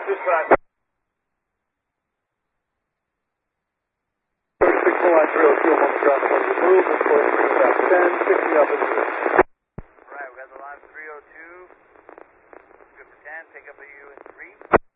Dispatch. 649-302, I'm on the ground, I'm move, and for dispatch 10, 60 up and through. Alright, we got the line 302. Good for 10, pick up at you in 3.